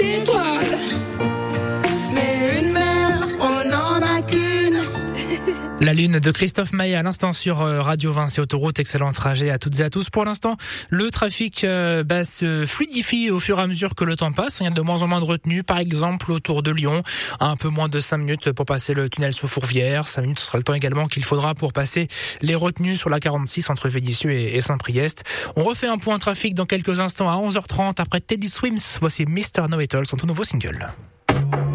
Étoile, mais une mère, on n'en a qu'une. La Lune de Christophe Maé à l'instant sur Radio Vinci Autoroute. Excellent trajet à toutes et à tous. Pour l'instant, le trafic se fluidifie au fur et à mesure que le temps passe. Il y a de moins en moins de retenues. Par exemple, autour de Lyon, un peu moins de 5 minutes pour passer le tunnel sous Fourvière. 5 minutes, ce sera le temps également qu'il faudra pour passer les retenues sur la 46 entre Vénissieux et Saint-Priest. On refait un point trafic dans quelques instants à 11h30 après Teddy Swims. Voici Mr. Know-It-All, son tout nouveau single.